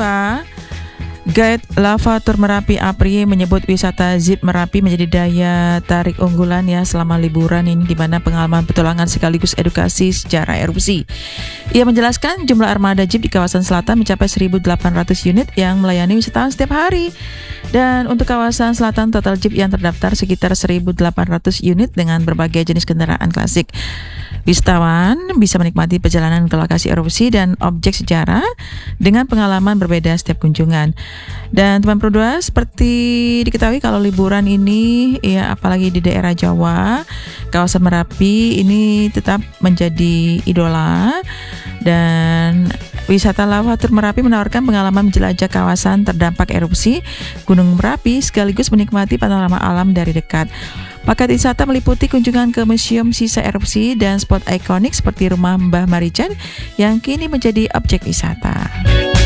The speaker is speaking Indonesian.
kedua, Guide Lavatur Merapi Apri menyebut wisata Zip Merapi menjadi daya tarik unggulan ya selama liburan ini, di mana pengalaman petualangan sekaligus edukasi sejarah erupsi. Ia menjelaskan jumlah armada Jeep di kawasan selatan mencapai 1.800 unit yang melayani wisatawan setiap hari. Dan untuk kawasan selatan total Jeep yang terdaftar sekitar 1.800 unit dengan berbagai jenis kendaraan klasik. Wisatawan bisa menikmati perjalanan ke lokasi erupsi dan objek sejarah dengan pengalaman berbeda setiap kunjungan. Dan teman Pro 2, seperti diketahui kalau liburan ini ya apalagi di daerah Jawa, kawasan Merapi ini tetap menjadi idola, dan wisata Lavatur Merapi menawarkan pengalaman menjelajah kawasan terdampak erupsi Gunung Merapi sekaligus menikmati panorama alam dari dekat. Paket wisata meliputi kunjungan ke museum sisa erupsi dan spot ikonik seperti rumah Mbah Marijan yang kini menjadi objek wisata.